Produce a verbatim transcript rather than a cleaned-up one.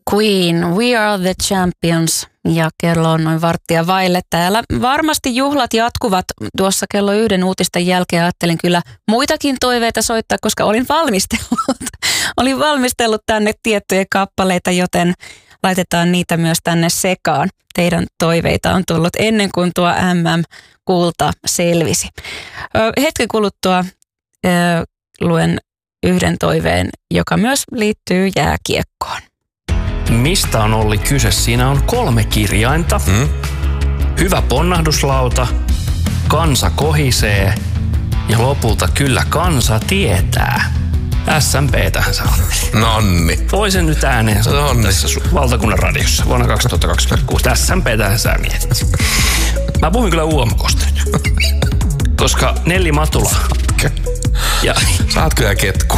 Queen, We Are the Champions. Ja kello on noin varttia vaille täällä. Varmasti juhlat jatkuvat tuossa kello yhden uutisten jälkeen. Ajattelin kyllä muitakin toiveita soittaa, koska olin valmistellut. olin valmistellut tänne tiettyjä kappaleita, joten laitetaan niitä myös tänne sekaan. Teidän toiveita on tullut ennen kuin tuo M M-kulta selvisi. Hetken kuluttua ö, luen yhden toiveen, joka myös liittyy jääkiekkoon. Mistä on Olli kyse? Siinä on kolme kirjainta. Hmm? Hyvä ponnahduslauta, kansa kohisee ja lopulta kyllä kansa tietää. S M P:tähän sä olet. Nonni. Voi sen nyt ääneen sanoa Nonni. tässä valtakunnan radiossa vuonna kaksituhattakaksikymmentäkuusi. S M P:tähän sä mietit. Mä puhuin kyllä U M K:sta nyt. Koska Nelli Matula. Ja. Sä oot kyllä ketku.